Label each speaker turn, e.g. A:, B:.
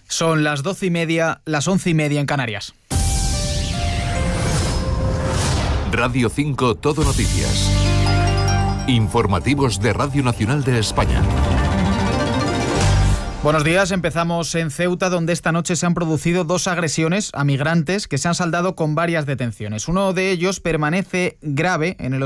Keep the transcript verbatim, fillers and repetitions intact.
A: Son las doce y media, las once y media en Canarias.
B: Radio cinco Todo Noticias. Informativos de Radio Nacional de España.
A: Buenos días, empezamos en Ceuta, donde esta noche se han producido dos agresiones a migrantes que se han saldado con varias detenciones. Uno de ellos permanece grave en el